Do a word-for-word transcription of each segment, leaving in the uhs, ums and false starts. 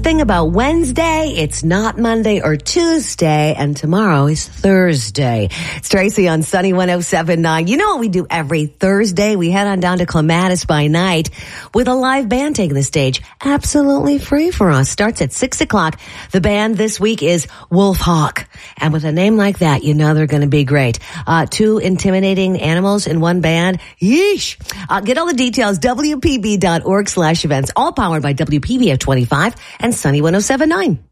thing about Wednesday, it's not Monday or Tuesday, and tomorrow is Thursday. It's Tracy on Sunny one oh seven point nine. You know what we do every Thursday? We head on down to Clematis by night with a live band taking the stage. Absolutely free for us. Starts at six o'clock. The band this week is Wolf Hawk. And with a name like that, you know they're going to be great. Uh, two intimidating animals in one band. Yeesh. Uh, get all the details, W P B dot org slash events. All powered by W P B F twenty-five and Sunny one oh seven point nine.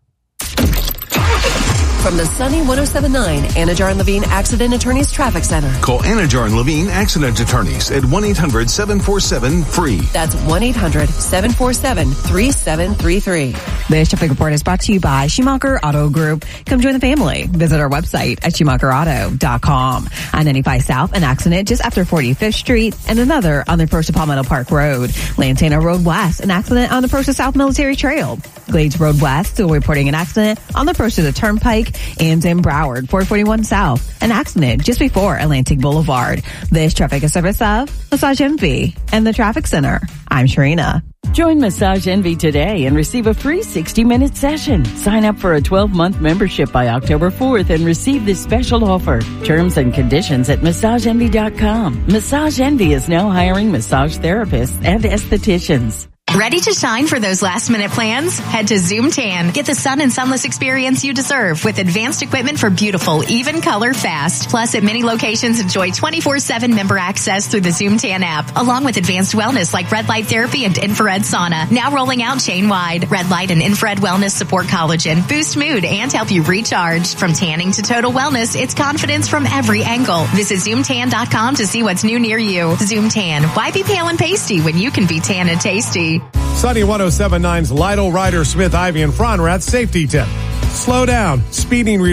From the Sunny one oh seven point nine Anajar and Levine Accident Attorneys Traffic Center. Call Anajar and Levine Accident Attorneys at one eight hundred seven four seven free. That's one eight hundred seven four seven three seven three three. This traffic report is brought to you by Schumacher Auto Group. Come join the family. Visit our website at schumacher auto dot com. I ninety-five South, an accident just after forty-fifth Street, and another on the approach to Palmetto Park Road. Lantana Road West, an accident on the approach to South Military Trail. Glades Road West, still reporting an accident on the approach to the Turnpike. And in Broward, four forty-one South, an accident just before Atlantic Boulevard. This traffic is service of Massage Envy and the Traffic Center. I'm Sharina. Join Massage Envy today and receive a free sixty-minute session. Sign up for a twelve-month membership by October fourth and receive this special offer. Terms and conditions at massage envy dot com. Massage Envy is now hiring massage therapists and estheticians. Ready to shine for those last-minute plans? Head to Zoom Tan. Get the sun and sunless experience you deserve with advanced equipment for beautiful, even color fast. Plus, at many locations, enjoy twenty-four seven member access through the Zoom Tan app, along with advanced wellness like red light therapy and infrared sauna. Now rolling out chain-wide. Red light and infrared wellness support collagen, boost mood, and help you recharge. From tanning to total wellness, it's confidence from every angle. Visit zoom tan dot com to see what's new near you. Zoom Tan. Why be pale and pasty when you can be tan and tasty? Sunny one oh seven point nine's Lytle, Ryder, Smith, Ivy, and Fronrath safety tip. Slow down. Speeding